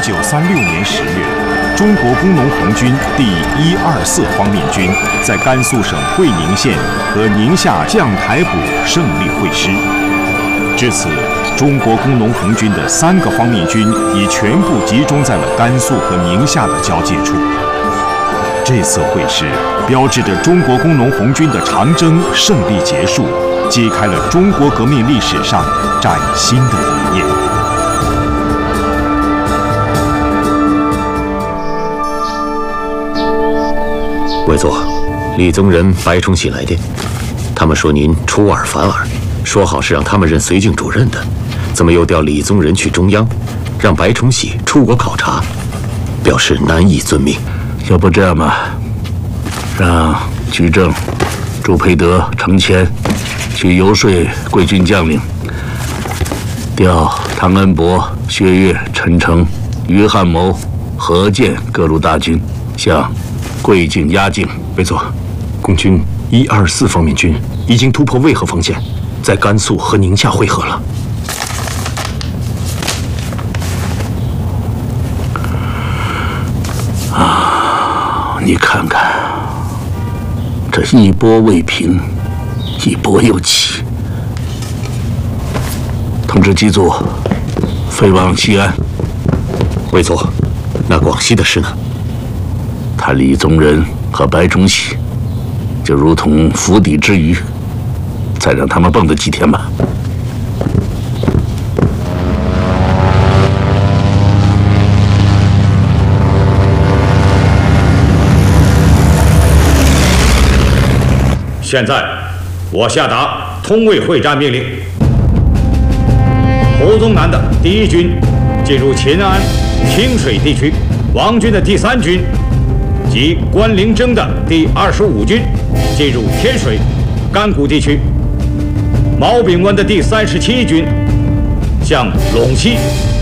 1936年10月，中国工农红军第124方面军在甘肃省会宁县和宁夏将台堡胜利会师。至此，中国工农红军的3个方面军已全部集中在了甘肃和宁夏的交界处。这次会师标志着中国工农红军的长征胜利结束，揭开了中国革命历史上崭新的一页。 委座，李宗仁、白崇禧来电，他们说您出尔反尔，说好是让他们任绥靖主任的，怎么又调李宗仁去中央，让白崇禧出国考察，表示难以遵命。 要不这样吧，让居正、朱培德、程谦去游说贵军将领，调唐恩伯、薛岳、陈诚、于汉谋、何健各路大军向贵境压境。 委座，共军124方面军已经突破渭河防线，在甘肃和宁夏会合了。 你看看，这一波未平，一波又起。通知机组，飞往西安。 委座，那广西的事呢？ 他李宗仁和白崇禧，就如同釜底之鱼，再让他们蹦跶几天吧。 现在，我下达通渭会战命令：胡宗南的第1军进入秦安、清水地区，王军的第3军及关凌征的第25军进入天水、甘谷地区，毛炳文的第37军向陇西、